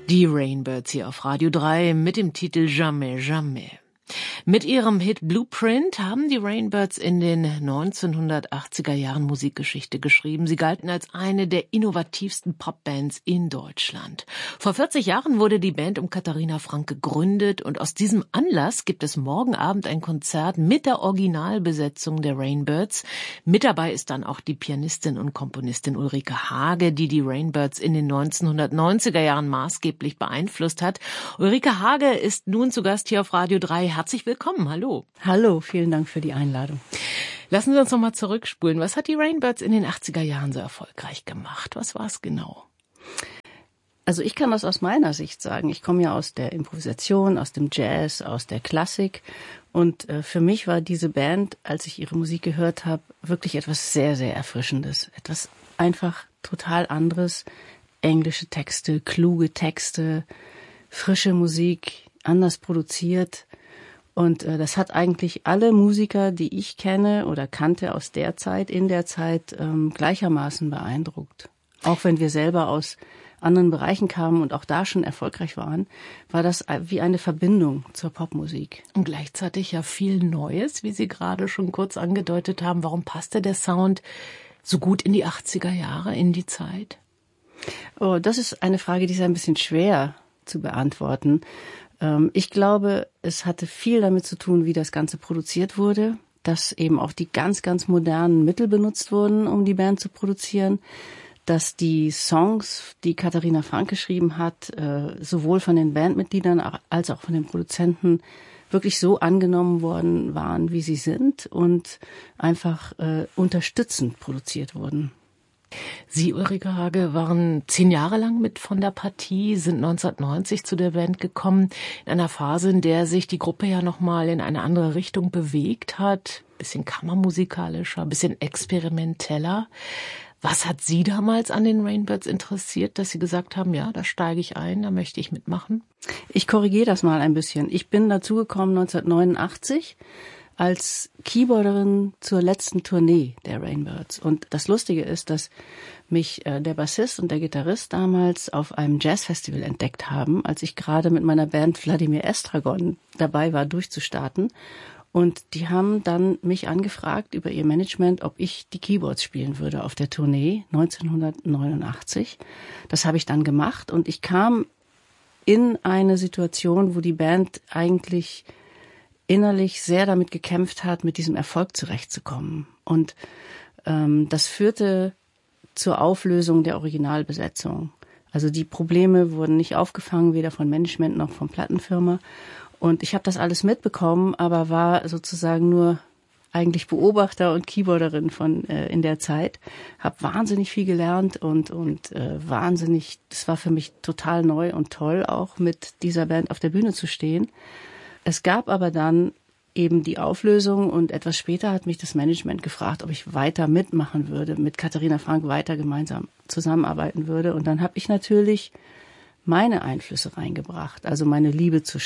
Die Rainbirds hier auf Radio 3 mit dem Titel Jamais, Jamais. Mit ihrem Hit Blueprint haben die Rainbirds in den 1980er Jahren Musikgeschichte geschrieben. Sie galten als eine der innovativsten Popbands in Deutschland. Vor 40 Jahren wurde die Band um Katharina Frank gegründet und aus diesem Anlass gibt es morgen Abend ein Konzert mit der Originalbesetzung der Rainbirds. Mit dabei ist dann auch die Pianistin und Komponistin Ulrike Hage, die die Rainbirds in den 1990er Jahren maßgeblich beeinflusst hat. Ulrike Hage ist nun zu Gast hier auf Radio 3. Herzlich willkommen, hallo. Hallo, vielen Dank für die Einladung. Lassen Sie uns noch mal zurückspulen. Was hat die Rainbirds in den 80er Jahren so erfolgreich gemacht? Was war es genau? Also ich kann das aus meiner Sicht sagen. Ich komme ja aus der Improvisation, aus dem Jazz, aus der Klassik. Und für mich war diese Band, als ich ihre Musik gehört habe, wirklich etwas sehr, sehr Erfrischendes. Etwas einfach total anderes. Englische Texte, kluge Texte, frische Musik, anders produziert. Und das hat eigentlich alle Musiker, die ich kenne oder kannte aus der Zeit, in der Zeit, gleichermaßen beeindruckt. Auch wenn wir selber aus anderen Bereichen kamen und auch da schon erfolgreich waren, war das wie eine Verbindung zur Popmusik. Und gleichzeitig ja viel Neues, wie Sie gerade schon kurz angedeutet haben. Warum passte der Sound so gut in die 80er Jahre, in die Zeit? Oh, das ist eine Frage, die ist ein bisschen schwer zu beantworten. Ich glaube, es hatte viel damit zu tun, wie das Ganze produziert wurde, dass eben auch die ganz, ganz modernen Mittel benutzt wurden, um die Band zu produzieren, dass die Songs, die Katharina Frank geschrieben hat, sowohl von den Bandmitgliedern als auch von den Produzenten wirklich so angenommen worden waren, wie sie sind und einfach unterstützend produziert wurden. Sie, Ulrike Hage, waren 10 Jahre lang mit von der Partie, sind 1990 zu der Band gekommen, in einer Phase, in der sich die Gruppe ja nochmal in eine andere Richtung bewegt hat, bisschen kammermusikalischer, bisschen experimenteller. Was hat Sie damals an den Rainbirds interessiert, dass Sie gesagt haben, ja, da steige ich ein, da möchte ich mitmachen? Ich korrigiere das mal ein bisschen. Ich bin dazugekommen 1989. Als Keyboarderin zur letzten Tournee der Rainbirds. Und das Lustige ist, dass mich der Bassist und der Gitarrist damals auf einem Jazzfestival entdeckt haben, als ich gerade mit meiner Band Vladimir Estragon dabei war, durchzustarten. Und die haben dann mich angefragt über ihr Management, ob ich die Keyboards spielen würde auf der Tournee 1989. Das habe ich dann gemacht und ich kam in eine Situation, wo die Band eigentlich innerlich sehr damit gekämpft hat, mit diesem Erfolg zurechtzukommen. Und das führte zur Auflösung der Originalbesetzung. Also die Probleme wurden nicht aufgefangen, weder von Management noch von Plattenfirma. Und ich habe das alles mitbekommen, aber war sozusagen nur eigentlich Beobachter und Keyboarderin in der Zeit. Habe wahnsinnig viel gelernt und wahnsinnig, das war für mich total neu und toll, auch mit dieser Band auf der Bühne zu stehen. Es gab aber dann eben die Auflösung und etwas später hat mich das Management gefragt, ob ich weiter mitmachen würde, mit Katharina Frank weiter gemeinsam zusammenarbeiten würde. Und dann habe ich natürlich meine Einflüsse reingebracht, also meine Liebe zu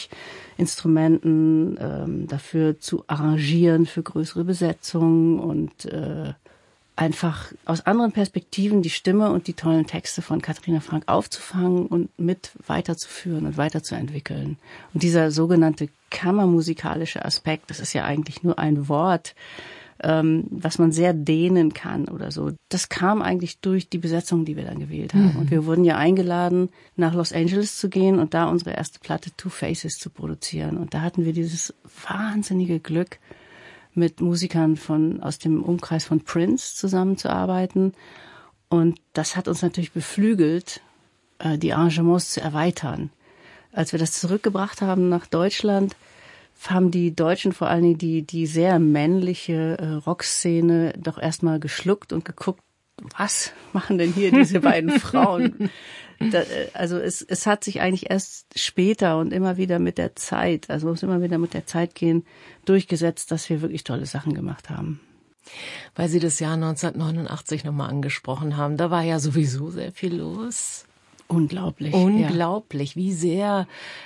Streichinstrumenten, dafür zu arrangieren für größere Besetzungen und einfach aus anderen Perspektiven die Stimme und die tollen Texte von Katharina Frank aufzufangen und mit weiterzuführen und weiterzuentwickeln. Und dieser sogenannte kammermusikalische Aspekt, das ist ja eigentlich nur ein Wort, was man sehr dehnen kann oder so. Das kam eigentlich durch die Besetzung, die wir dann gewählt haben. Und wir wurden ja eingeladen, nach Los Angeles zu gehen und da unsere erste Platte Two Faces zu produzieren. Und da hatten wir dieses wahnsinnige Glück, mit Musikern aus dem Umkreis von Prince zusammenzuarbeiten. Und das hat uns natürlich beflügelt, die Arrangements zu erweitern. Als wir das zurückgebracht haben nach Deutschland, haben die Deutschen vor allen Dingen die sehr männliche Rockszene doch erstmal geschluckt und geguckt, was machen denn hier diese beiden Frauen? Also es hat sich eigentlich erst später und immer wieder mit der Zeit, also muss immer wieder mit der Zeit gehen, durchgesetzt, dass wir wirklich tolle Sachen gemacht haben. Weil Sie das Jahr 1989 nochmal angesprochen haben, da war ja sowieso sehr viel los. Unglaublich. Unglaublich, ja. Wie sehr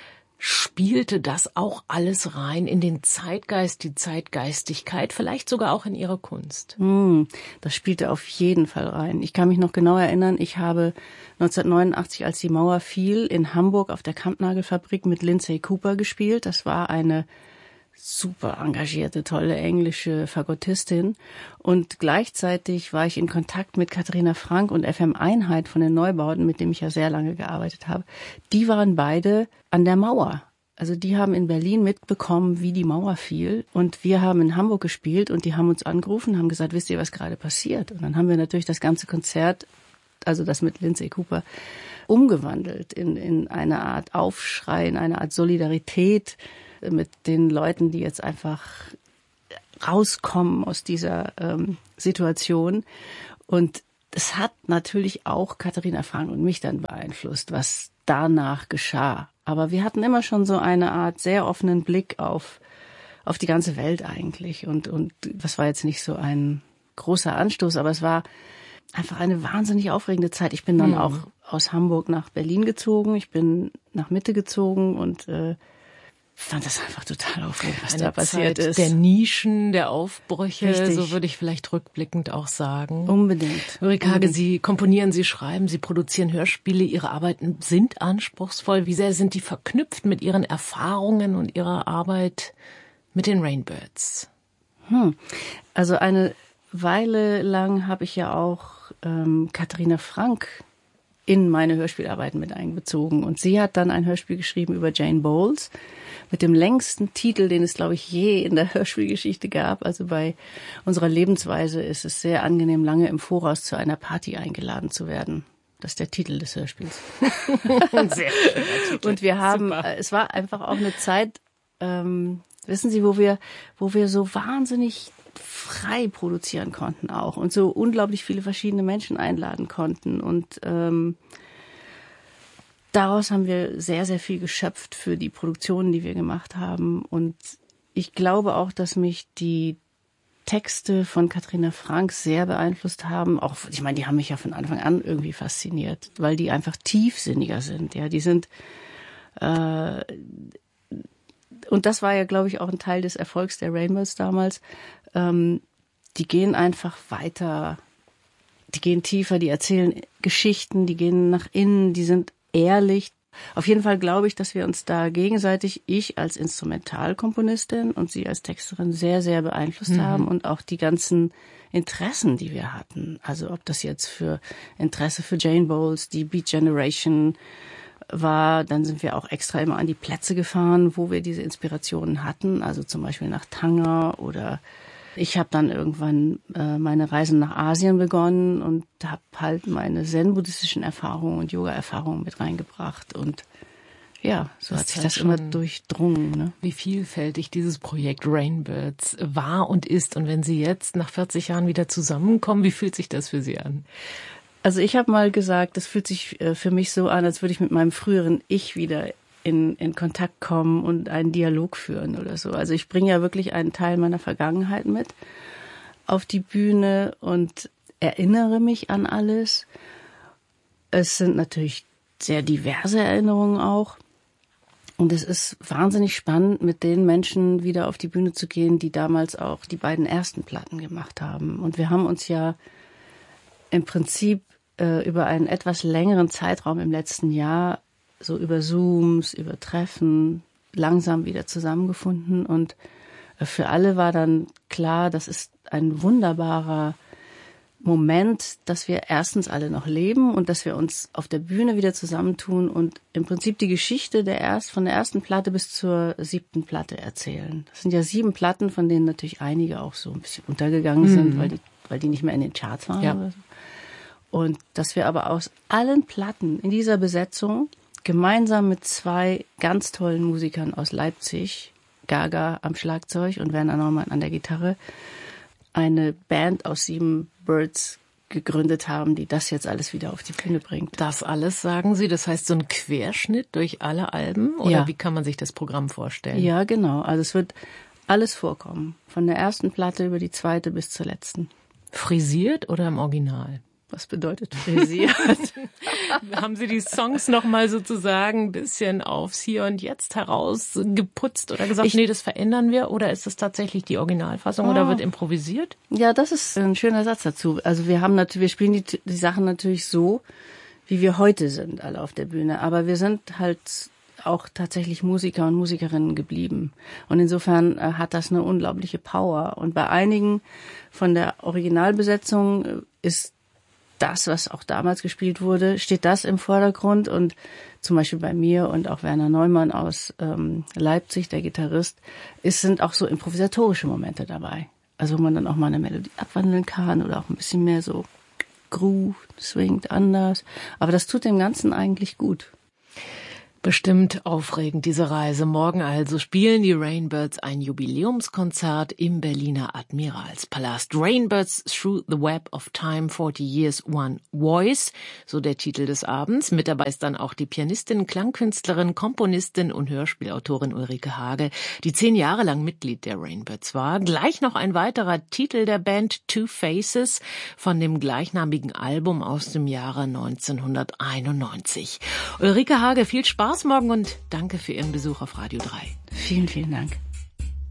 Spielte das auch alles rein in den Zeitgeist, die Zeitgeistigkeit, vielleicht sogar auch in Ihre Kunst? Das spielte auf jeden Fall rein. Ich kann mich noch genau erinnern, ich habe 1989, als die Mauer fiel, in Hamburg auf der Kampnagelfabrik mit Lindsay Cooper gespielt. Das war eine super engagierte, tolle englische Fagottistin. Und gleichzeitig war ich in Kontakt mit Katharina Frank und FM Einheit von den Neubauten, mit dem ich ja sehr lange gearbeitet habe. Die waren beide an der Mauer. Also die haben in Berlin mitbekommen, wie die Mauer fiel. Und wir haben in Hamburg gespielt und die haben uns angerufen, haben gesagt, wisst ihr, was gerade passiert? Und dann haben wir natürlich das ganze Konzert, also das mit Lindsay Cooper, umgewandelt in eine Art Aufschrei, in eine Art Solidarität mit den Leuten, die jetzt einfach rauskommen aus dieser Situation. Und es hat natürlich auch Katharina Frank und mich dann beeinflusst, was danach geschah. Aber wir hatten immer schon so eine Art sehr offenen Blick auf die ganze Welt eigentlich. Und das war jetzt nicht so ein großer Anstoß, aber es war einfach eine wahnsinnig aufregende Zeit. Ich bin dann auch aus Hamburg nach Berlin gezogen. Ich bin nach Mitte gezogen und fand das einfach total aufregend, was da passiert ist. Der Nischen, der Aufbrüche, Richtig. so würde ich vielleicht rückblickend auch sagen. Unbedingt. Ulrike Hage, Sie komponieren, Sie schreiben, Sie produzieren Hörspiele, Ihre Arbeiten sind anspruchsvoll. Wie sehr sind die verknüpft mit Ihren Erfahrungen und Ihrer Arbeit mit den Rainbirds? Also eine Weile lang habe ich ja auch Katharina Frank in meine Hörspielarbeiten mit einbezogen. Und sie hat dann ein Hörspiel geschrieben über Jane Bowles mit dem längsten Titel, den es, glaube ich, je in der Hörspielgeschichte gab. Also bei unserer Lebensweise ist es sehr angenehm, lange im Voraus zu einer Party eingeladen zu werden. Das ist der Titel des Hörspiels. Sehr schöner Titel. Und wir haben, es war einfach auch eine Zeit, wissen Sie, wo wir so wahnsinnig frei produzieren konnten auch und so unglaublich viele verschiedene Menschen einladen konnten. Und daraus haben wir sehr, sehr viel geschöpft für die Produktionen, die wir gemacht haben. Und ich glaube auch, dass mich die Texte von Katharina Frank sehr beeinflusst haben. Auch, ich meine, die haben mich ja von Anfang an irgendwie fasziniert, weil die einfach tiefsinniger sind. Ja, die sind und das war ja, glaube ich, auch ein Teil des Erfolgs der Rainbirds damals. Die gehen einfach weiter, die gehen tiefer, die erzählen Geschichten, die gehen nach innen, die sind ehrlich. Auf jeden Fall glaube ich, dass wir uns da gegenseitig, ich als Instrumentalkomponistin und sie als Texterin, sehr, sehr beeinflusst haben und auch die ganzen Interessen, die wir hatten. Also ob das jetzt für Interesse für Jane Bowles, die Beat Generation war, dann sind wir auch extra immer an die Plätze gefahren, wo wir diese Inspirationen hatten, also zum Beispiel nach Tanger, oder ich habe dann irgendwann meine Reisen nach Asien begonnen und habe halt meine zen-buddhistischen Erfahrungen und Yoga-Erfahrungen mit reingebracht und ja, so hat sich das immer durchdrungen. Ne? Wie vielfältig dieses Projekt Rainbirds war und ist, und wenn Sie jetzt nach 40 Jahren wieder zusammenkommen, wie fühlt sich das für Sie an? Also ich habe mal gesagt, das fühlt sich für mich so an, als würde ich mit meinem früheren Ich wieder in Kontakt kommen und einen Dialog führen oder so. Also ich bringe ja wirklich einen Teil meiner Vergangenheit mit auf die Bühne und erinnere mich an alles. Es sind natürlich sehr diverse Erinnerungen auch. Und es ist wahnsinnig spannend, mit den Menschen wieder auf die Bühne zu gehen, die damals auch die beiden ersten Platten gemacht haben. Und wir haben uns ja im Prinzip über einen etwas längeren Zeitraum im letzten Jahr so über Zooms, über Treffen langsam wieder zusammengefunden. Und für alle war dann klar, das ist ein wunderbarer Moment, dass wir erstens alle noch leben und dass wir uns auf der Bühne wieder zusammentun und im Prinzip die Geschichte von der ersten Platte bis zur 7. Platte erzählen. Das sind ja 7 Platten, von denen natürlich einige auch so ein bisschen untergegangen sind, weil die nicht mehr in den Charts waren. Ja. Oder so. Und dass wir aber aus allen Platten in dieser Besetzung gemeinsam mit 2 ganz tollen Musikern aus Leipzig, Gaga am Schlagzeug und Werner Neumann an der Gitarre, eine Band aus 7 Birds gegründet haben, die das jetzt alles wieder auf die Bühne bringt. Das alles, sagen Sie? Das heißt so ein Querschnitt durch alle Alben? Oder Ja. wie kann man sich das Programm vorstellen? Ja, genau. Also es wird alles vorkommen. Von der ersten Platte über die 2. bis zur letzten. Frisiert oder im Original? Was bedeutet frisiert? Haben Sie die Songs nochmal sozusagen ein bisschen aufs Hier und Jetzt herausgeputzt oder gesagt, nee, das verändern wir? Oder ist das tatsächlich die Originalfassung oder wird improvisiert? Ja, das ist ein schöner Satz dazu. Also wir spielen die Sachen natürlich so, wie wir heute sind, alle auf der Bühne. Aber wir sind halt auch tatsächlich Musiker und Musikerinnen geblieben. Und insofern hat das eine unglaubliche Power. Und bei einigen von der Originalbesetzung ist das, was auch damals gespielt wurde, steht das im Vordergrund. Und zum Beispiel bei mir und auch Werner Neumann aus Leipzig, der Gitarrist, sind auch so improvisatorische Momente dabei. Also wo man dann auch mal eine Melodie abwandeln kann oder auch ein bisschen mehr so Groove, swingt anders. Aber das tut dem Ganzen eigentlich gut. Bestimmt aufregend, diese Reise. Morgen also spielen die Rainbirds ein Jubiläumskonzert im Berliner Admiralspalast. Rainbirds Through the Web of Time, 40 Years, One Voice, so der Titel des Abends. Mit dabei ist dann auch die Pianistin, Klangkünstlerin, Komponistin und Hörspielautorin Ulrike Hage, die 10 Jahre lang Mitglied der Rainbirds war. Gleich noch ein weiterer Titel der Band, Two Faces, von dem gleichnamigen Album aus dem Jahre 1991. Ulrike Hage, viel Spaß morgen und danke für Ihren Besuch auf Radio 3. Vielen, vielen Dank.